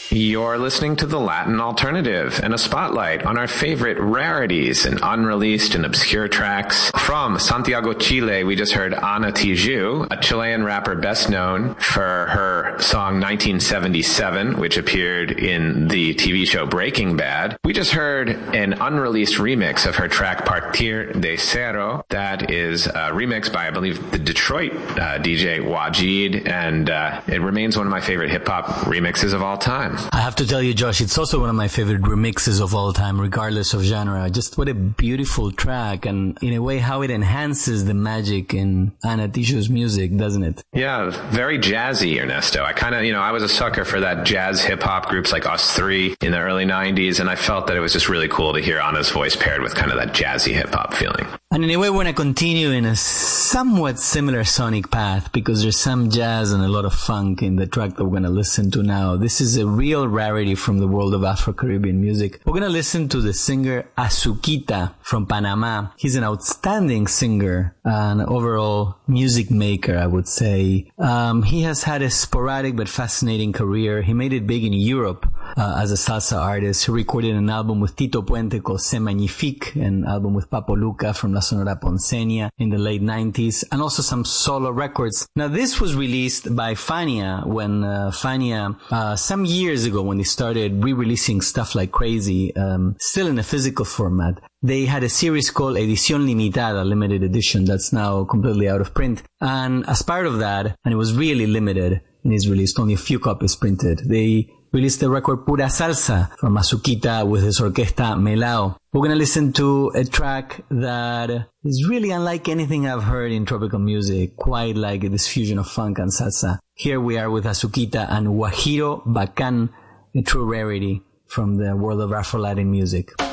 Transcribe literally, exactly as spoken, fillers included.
You're listening to The Latin Alternative and a spotlight on our favorite rarities and unreleased and obscure tracks. From Santiago, Chile, we just heard Ana Tijoux, a Chilean rapper best known for her song nineteen seventy-seven, which appeared in the T V show Breaking Bad. We just heard an unreleased remix of her track Partir de Cero. That is a remix by, I believe, the Detroit uh, D J Wajid, and uh, it remains one of my favorite hip-hop remixes of all time. I have to tell you, Josh, it's also one of my favorite remixes of all time, regardless of genre. Just what a beautiful track, and in a way, how it enhances the magic in Ana Tijoux's music, doesn't it? Yeah, very jazzy, Ernesto. I kind of, you know, I was a sucker for that jazz hip-hop groups like Us Three in the early nineties, and I felt that it was just really cool to hear Ana's voice paired with kind of that jazzy hip-hop feeling. And in a way, I want to continue in a somewhat similar sonic path, because there's some jazz and a lot of funk in the track that we're going to listen to now. This is a real rarity from the world of Afro-Caribbean music. We're going to listen to the singer Azuquita from Panama. He's an outstanding singer, an overall music maker, I would say. Um, he has had a sporadic but fascinating career. He made it big in Europe uh, as a salsa artist. He recorded an album with Tito Puente called Se Magnifique, an album with Papo Luca from La Sonora Ponceña in the late nineties, and also some solo records. Now, this was released by Fania when uh, Fania, uh, some years ago when they started re-releasing stuff like crazy, um, still in a physical format. They had a series called Edición Limitada, limited edition, that's now completely out of print. And as part of that, and it was really limited and is released, only a few copies printed, they released the record Pura Salsa from Azuquita with his orquesta Melao. We're going to listen to a track that is really unlike anything I've heard in tropical music, quite like this fusion of funk and salsa. Here we are with Azuquita and Guajiro Bacán, a true rarity from the world of Afro-Latin music.